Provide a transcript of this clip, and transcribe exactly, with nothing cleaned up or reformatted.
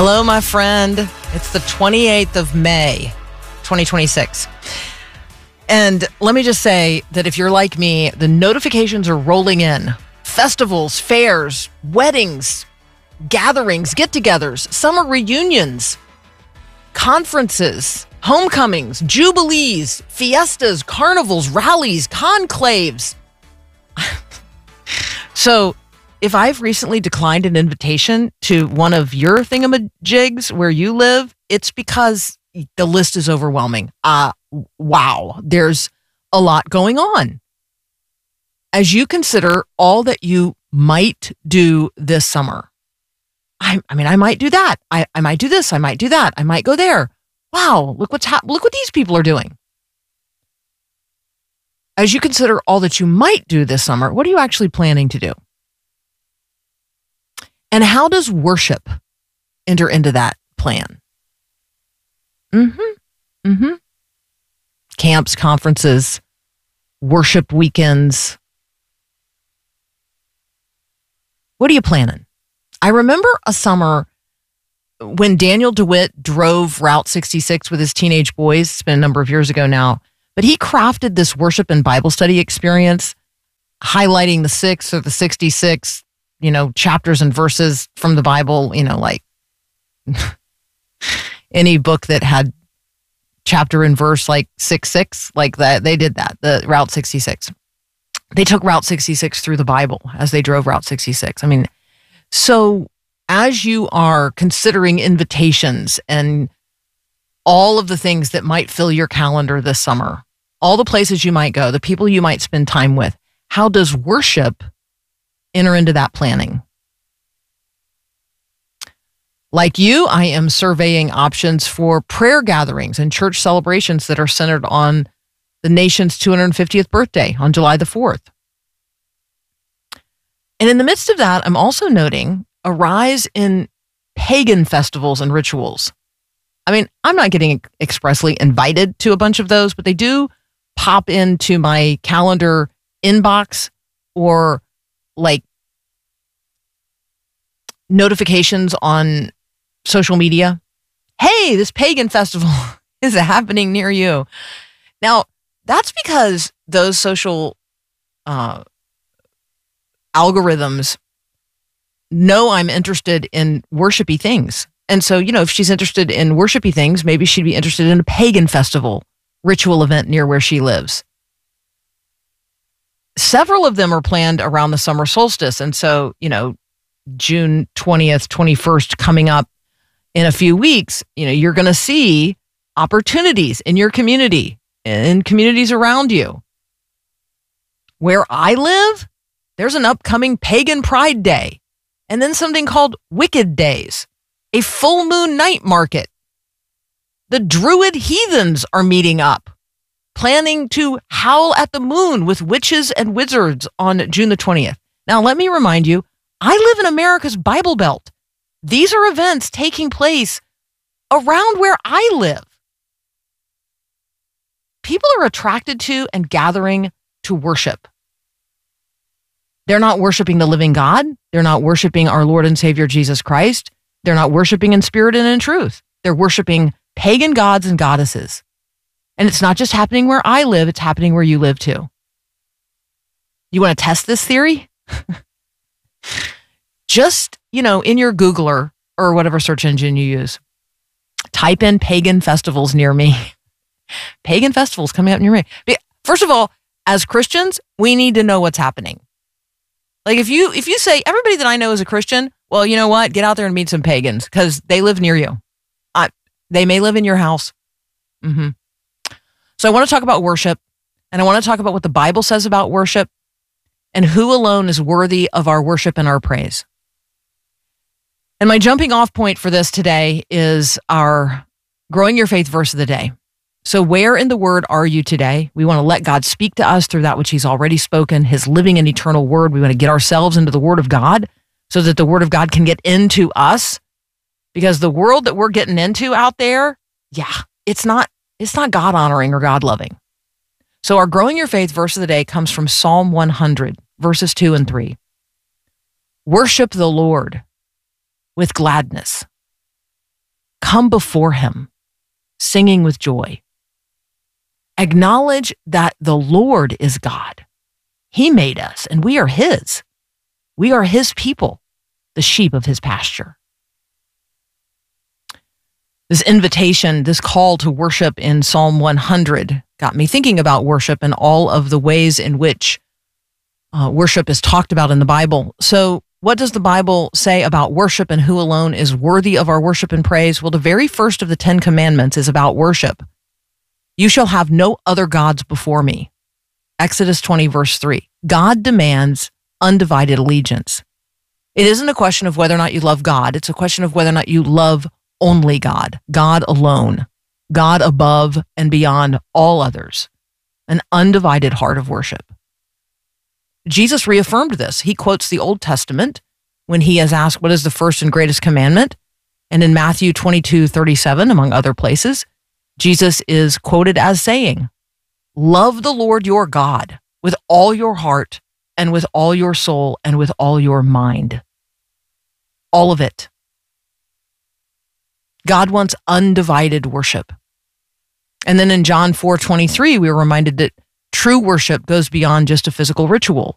Hello, my friend. It's the twenty-eighth of May, twenty twenty-six. And let me just say that if you're like me, the notifications are rolling in. Festivals, fairs, weddings, gatherings, get-togethers, summer reunions, conferences, homecomings, jubilees, fiestas, carnivals, rallies, conclaves. So if I've recently declined an invitation to one of your thingamajigs where you live, it's because the list is overwhelming. Uh, wow, there's a lot going on. As you consider all that you might do this summer, I, I mean, I might do that. I, I might do this. I might do that. I might go there. Wow, look what's hap- look what these people are doing. As you consider all that you might do this summer, what are you actually planning to do? And how does worship enter into that plan? Mm-hmm. Mm-hmm. Camps, conferences, worship weekends. What are you planning? I remember a summer when Daniel DeWitt drove Route sixty-six with his teenage boys. It's been a number of years ago now. But he crafted this worship and Bible study experience, highlighting the six or the sixty-six, you know, chapters and verses from the Bible, you know, like any book that had chapter and verse like six six, like that. They did that, the Route sixty-six. They took Route sixty-six through the Bible as they drove Route sixty-six. I mean, so as you are considering invitations and all of the things that might fill your calendar this summer, all the places you might go, the people you might spend time with, how does worship enter into that planning? Like you, I am surveying options for prayer gatherings and church celebrations that are centered on the nation's two hundred fiftieth birthday on July the fourth. And in the midst of that, I'm also noting a rise in pagan festivals and rituals. I mean, I'm not getting expressly invited to a bunch of those, but they do pop into my calendar inbox or like notifications on social media. Hey, this pagan festival is happening near you. Now, that's because those social uh, algorithms know I'm interested in worshipy things. And so, you know, if she's interested in worshipy things, maybe she'd be interested in a pagan festival, ritual event near where she lives. Several of them are planned around the summer solstice. And so, you know, June twentieth, twenty-first coming up in a few weeks, you know, you're going to see opportunities in your community, in communities around you. Where I live, there's an upcoming pagan pride day, and then something called Wicked Days, a full moon night market. The Druid heathens are meeting up, planning to howl at the moon with witches and wizards on June the twentieth. Now, let me remind you, I live in America's Bible Belt. These are events taking place around where I live. People are attracted to and gathering to worship. They're not worshiping the living God. They're not worshiping our Lord and Savior Jesus Christ. They're not worshiping in spirit and in truth. They're worshiping pagan gods and goddesses. And it's not just happening where I live, it's happening where you live too. You want to test this theory? Just, you know, in your Googler or whatever search engine you use, type in pagan festivals near me. Pagan festivals coming up near me. First of all, as Christians, we need to know what's happening. Like if you if you say everybody that I know is a Christian, well, you know what? Get out there and meet some pagans because they live near you. Uh, they may live in your house. Mm-hmm. So I want to talk about worship, and I want to talk about what the Bible says about worship and who alone is worthy of our worship and our praise. And my jumping off point for this today is our Growing Your Faith verse of the day. So where in the Word are you today? We want to let God speak to us through that which He's already spoken, His living and eternal Word. We want to get ourselves into the Word of God so that the Word of God can get into us. Because the world that we're getting into out there, yeah, it's not, it's not God-honoring or God-loving. So our Growing Your Faith verse of the day comes from Psalm one hundred, verses two and three. Worship the Lord with gladness. come before him, singing with joy. Acknowledge that the Lord is God. He made us, and we are his. We are his people, the sheep of his pasture. This invitation, this call to worship in Psalm one hundred got me thinking about worship and all of the ways in which uh, worship is talked about in the Bible. So what does the Bible say about worship and who alone is worthy of our worship and praise? Well, the very first of the Ten Commandments is about worship. You shall have no other gods before me. Exodus twenty, verse three. God demands undivided allegiance. It isn't a question of whether or not you love God. It's a question of whether or not you love only God, God alone, God above and beyond all others, an undivided heart of worship. Jesus reaffirmed this. He quotes the Old Testament when he is asked, what is the first and greatest commandment? And in Matthew twenty-two, thirty-seven, among other places, Jesus is quoted as saying, love the Lord your God with all your heart and with all your soul and with all your mind. All of it. God wants undivided worship. And then in John four twenty-three, we were reminded that true worship goes beyond just a physical ritual.